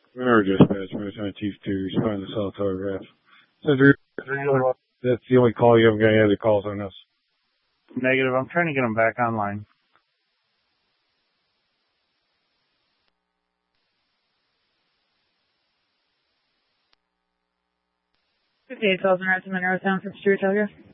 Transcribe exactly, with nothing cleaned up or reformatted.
Monroe Dispatch, Minnesota Chief to respond to cell telegraph. So that's the only call you haven't got any other calls on us. Negative. I'm trying to get them back online. fifty-eight thousand right to Monroe Sound from Stewart Telegraph.